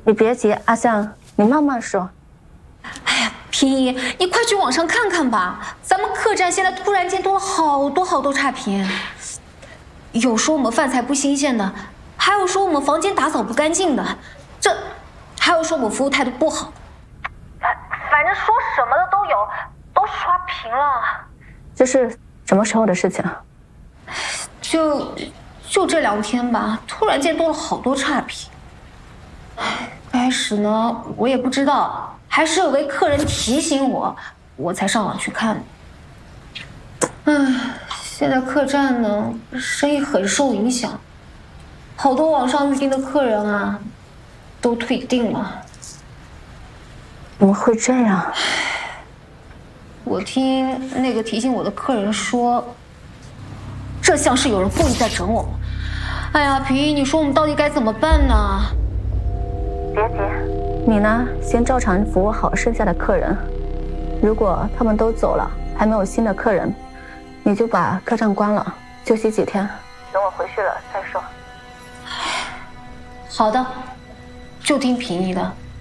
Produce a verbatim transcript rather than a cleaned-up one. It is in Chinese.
你别急，阿香，你慢慢说。 哎呀，平姨，你快去网上看看吧，咱们客栈现在突然间多了好多好多差评，有说我们饭菜不新鲜的，还有说我们房间打扫不干净的，这还有说我们服务态度不好的，反正说什么的都有，都刷屏了。 这是什么时候的事情？ 就就这两天吧，突然间多了好多差评。开始呢，我也不知道，还是有位客人提醒我，我才上网去看的。唉，现在客栈呢，生意很受影响，好多网上预订的客人啊，都退订了。 怎么会这样？ 我听那个提醒我的客人说，这像是有人故意在整我们。哎呀，平姨，你说我们到底该怎么办呢？ 别急，你呢，先照常服务好剩下的客人。如果他们都走了，还没有新的客人，你就把客栈关了，休息几天，等我回去了再说。 好的，就听平姨的。